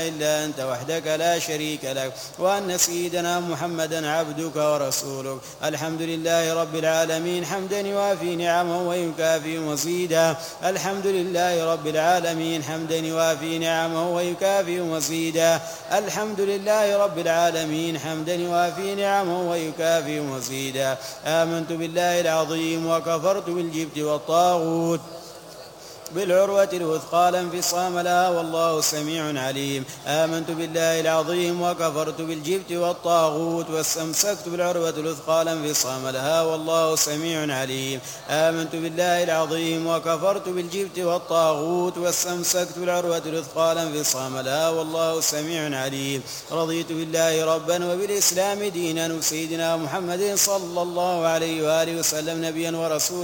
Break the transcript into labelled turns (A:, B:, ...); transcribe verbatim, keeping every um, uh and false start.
A: إلا أنت وحدك لا شريك لك، وأن سيدنا محمدا عبدك ورسولك. الحمد لله رب العالمين حمدا يوافي نعمه ويكافئ مزيدا. الحمد لله رب العالمين حمدا يوافي نعمه ويكافئ مزيدا. الحمد لله رب العالمين حمدا يوافي نعمه ويكافئ مزيدا. آمنت بالله العظيم وكفرت بالجبت والطاغوت بالعروة الوثقى لا انفصام لها والله سميع عليم. آمنت بالله العظيم وكفرت بالجبت والطاغوت واستمسكت بالعروة الوثقى لا انفصام لها والله سميع عليم. آمنت بالله العظيم وكفرت بالجبت والطاغوت واستمسكت بالعروة الوثقى لا انفصام لها والله سميع عليم. رضيت بالله ربا وبالإسلام دينا وسيدنا محمد صلى الله عليه وآله وسلم نبيا ورسولا